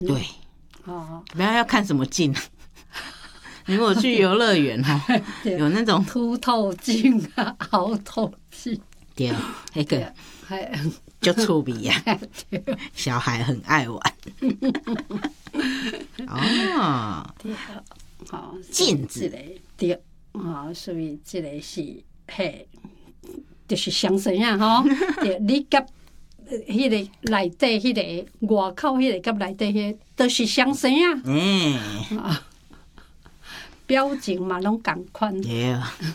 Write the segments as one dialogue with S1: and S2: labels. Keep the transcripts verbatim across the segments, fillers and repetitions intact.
S1: 对，哦，不要要看什么镜啊。如果去游乐园哈，有那种
S2: 凸透镜啊、凹透镜，
S1: 对，那个就趣味呀，小孩很爱玩。哦，
S2: 对，好，
S1: 镜子，
S2: 对，啊，所以这个是嘿，就是相生啊，吼，对，你甲迄个内底迄个外口迄个甲内底迄个都是相生啊。
S1: 嗯，
S2: 啊，表情嘛拢同款。
S1: 对。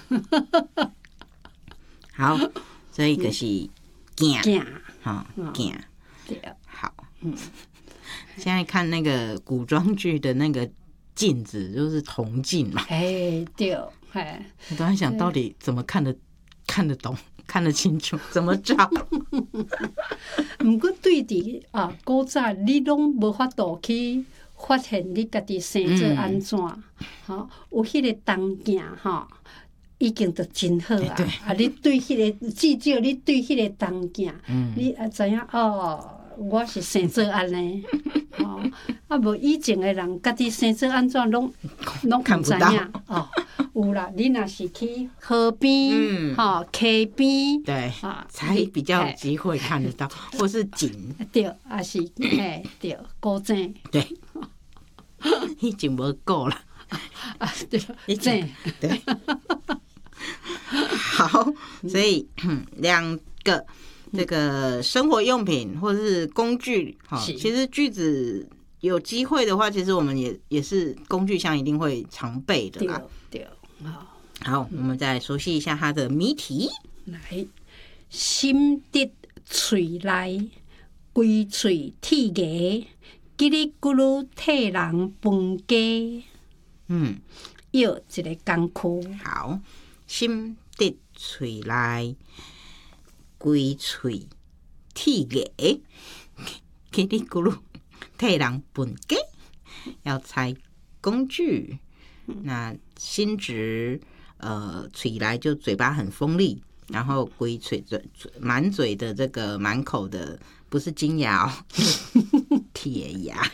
S1: 好，所以就是镜，
S2: 镜，
S1: 哈，镜，
S2: 对，
S1: 好。现在看那个古装剧的那个镜子，就是铜镜嘛。
S2: 哎，对，哎，
S1: 我都在想到底怎么看得看得懂、看得清楚，怎么照？
S2: 不过对伫啊古早，你拢无法度去发现你家己生做安怎，吼、嗯，有迄个铜镜吼，已经都真好啊！啊，你对迄、那个，至少你对迄个铜镜，嗯、你啊知影哦。我是生做安尼，哦，啊无以前的人家己生做安怎，拢拢唔知影哦。有啦，你若是去河边、吼溪边，
S1: 对，啊，才比较有机会看得到，或是景，
S2: 对，啊是，嘿，对，古井，
S1: 对，已经无够了，
S2: 啊对，井，
S1: 对，好，所以两个。这个生活用品或者是工具，哈，其实句子有机会的话，其实我们也也是工具箱一定会常备的啦。
S2: 对，好，
S1: 好，我们再熟悉一下它的谜题。
S2: 来，心得喙内，规喙铁牙，叽里咕噜替人分家。嗯，要一个工具。
S1: 好，心得喙内。规喙铁牙，叽里咕噜替人分家。要猜工具，那心直呃嘴来就嘴巴很锋利，然后规嘴嘴满嘴的这个满口的不是金牙哦，铁牙。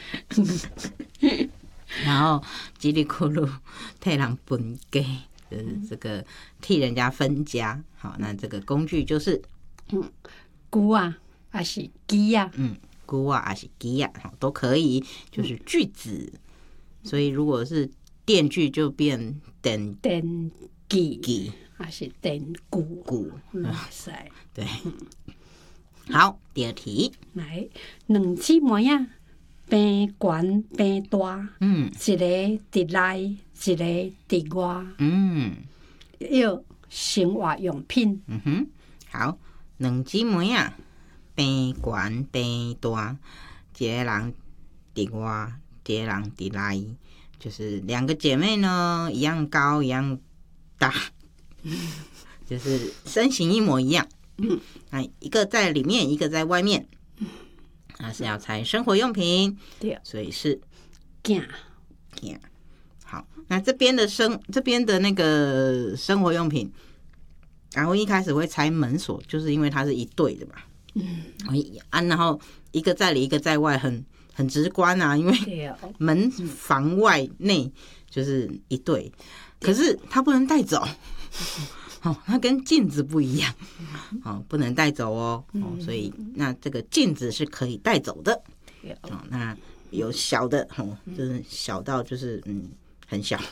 S1: 然后叽里咕噜替人分家，就是这个替人家分家。好，那这个工具就是。
S2: 嗯，鼓啊，还是机啊？
S1: 嗯，鼓啊，还是机啊，都可以，就是句子。嗯、所以如果是电锯，就变电
S2: 电机，还是电鼓
S1: 鼓，
S2: 哇塞，
S1: 对。好，第二题，
S2: 来，两姊妹啊，边悬边大，嗯，一个伫内，一个伫外，嗯，要生活用品，
S1: 嗯哼，好。两姊妹啊，边悬边大，一个人伫外，一个人伫内，就是两个姐妹呢，一样高，一样大，就是身形一模一样。那一个在里面，一个在外面。那是要猜生活用品，
S2: 对，
S1: 所以是
S2: 镜
S1: 镜。好，那这边的生这边的那个生活用品。然后一开始会猜门锁，就是因为它是一对的嘛。嗯，啊，然后一个在里，一个在外，很很直观啊。因为门房外内就是一对，可是它不能带走。哦，它跟镜子不一样，哦，不能带走哦。哦，所以那这个镜子是可以带走的。哦，那有小的，哦，就是小到就是嗯很小。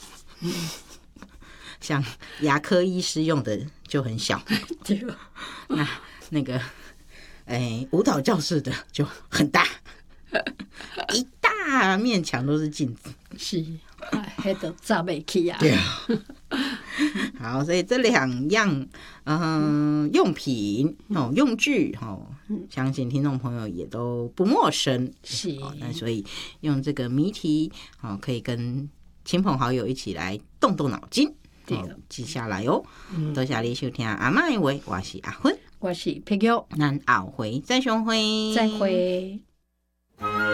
S1: 像牙科医师用的就很小，那那个哎舞蹈教室的就很大，一大面墙都是镜子，
S2: 是，迄都走不去啊。
S1: 对啊。好，所以这两样嗯、呃、用品哦用具哦，相信听众朋友也都不陌生。
S2: 是，
S1: 哦，那所以用这个谜题哦，可以跟亲朋好友一起来动动脑筋。哦，记下来哦。嗯、多谢你收听阿嬷的话，我是阿芬，
S2: 我是碧玉，
S1: 咱后回再相会，
S2: 再会。